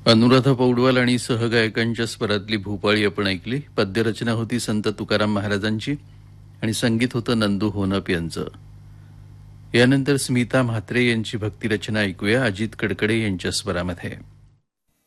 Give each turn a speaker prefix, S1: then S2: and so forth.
S1: अनुराधा पौडवाल आणि सहगायकांच्या स्वरातली भूपाळी आपण ऐकली. पद्यरचना होती संत तुकाराम महाराजांची आणि संगीत होतं नंदू होनप यांचं. यानंतर स्मिता म्हात्रे यांची भक्तिरचना ऐकूया अजित कडकडे यांच्या स्वरामध्ये.